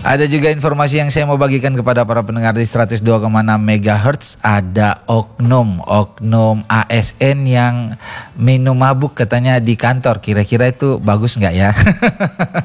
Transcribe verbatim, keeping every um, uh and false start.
Ada juga informasi yang saya mau bagikan kepada para pendengar di seratus dua koma enam megahertz. Ada oknum, oknum A S N yang minum mabuk katanya di kantor. Kira-kira itu bagus nggak ya?